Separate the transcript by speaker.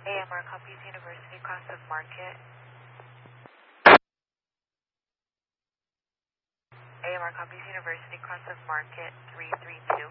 Speaker 1: AMR copies University cost of market. AMR copies University cost of market 332.